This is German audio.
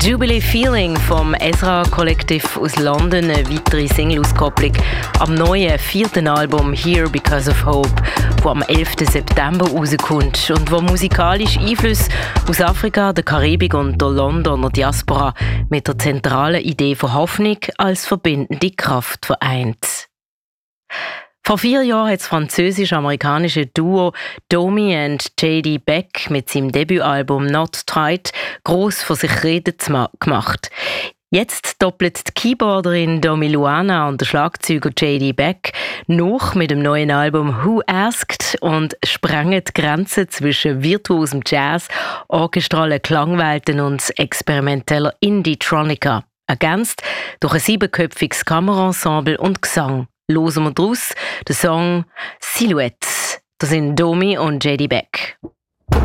Jubilee Feeling vom Ezra Collective aus London, eine weitere Single-Auskopplung am neuen 4. Album Here Because of Hope, das am 11. September rauskommt und wo musikalisch Einflüsse aus Afrika, der Karibik und der Londoner Diaspora mit der zentralen Idee von Hoffnung als verbindende Kraft vereint. Vor 4 Jahren hat das französisch-amerikanische Duo Domi und J.D. Beck mit seinem Debütalbum Not Tight gross von sich reden gemacht. Jetzt doppelt die Keyboarderin Domi Luana und der Schlagzeuger J.D. Beck noch mit dem neuen Album Who Asked und sprengen die Grenzen zwischen virtuosem Jazz, orchestralen Klangwelten und experimenteller Indie-Tronica, ergänzt durch ein 7-köpfiges Kammerensemble und Gesang. Hören wir daraus den Song Silhouette. Das sind Domi und J.D. Beck.